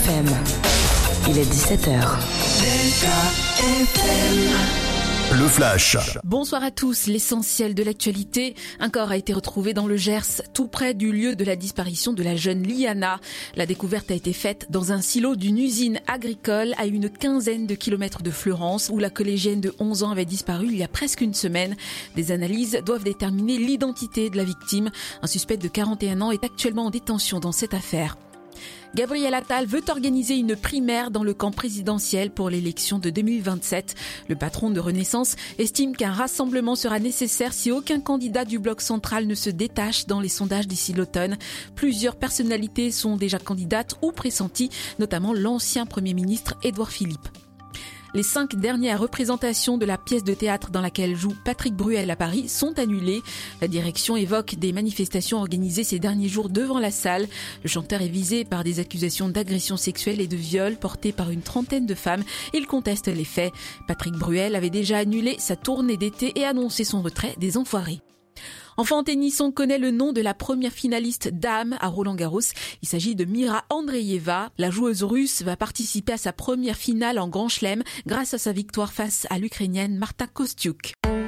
FM. Il est 17h. Le Flash. Bonsoir à tous. L'essentiel de l'actualité. Un corps a été retrouvé dans le Gers, tout près du lieu de la disparition de la jeune Liana. La découverte a été faite dans un silo d'une usine agricole à une quinzaine de kilomètres de Fleurance, où la collégienne de 11 ans avait disparu il y a presque une semaine. Des analyses doivent déterminer l'identité de la victime. Un suspect de 41 ans est actuellement en détention dans cette affaire. Gabriel Attal veut organiser une primaire dans le camp présidentiel pour l'élection de 2027. Le patron de Renaissance estime qu'un rassemblement sera nécessaire si aucun candidat du bloc central ne se détache dans les sondages d'ici l'automne. Plusieurs personnalités sont déjà candidates ou pressenties, notamment l'ancien Premier ministre Édouard Philippe. Les 5 dernières représentations de la pièce de théâtre dans laquelle joue Patrick Bruel à Paris sont annulées. La direction évoque des manifestations organisées ces derniers jours devant la salle. Le chanteur est visé par des accusations d'agression sexuelle et de viol portées par une trentaine de femmes. Il conteste les faits. Patrick Bruel avait déjà annulé sa tournée d'été et annoncé son retrait des Enfoirés. Enfin, en tennis, on connaît le nom de la première finaliste dames à Roland-Garros. Il s'agit de Mira Andreeva. La joueuse russe va participer à sa première finale en Grand Chelem grâce à sa victoire face à l'Ukrainienne Marta Kostyuk.